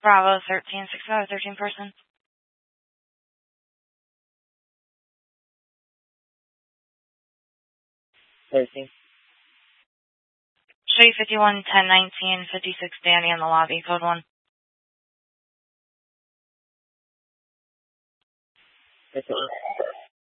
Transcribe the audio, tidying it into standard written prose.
Bravo 13, 613 person. Thirteen. Show you 51, 10, 19, 56 Danny in the lobby, code 1. That's all.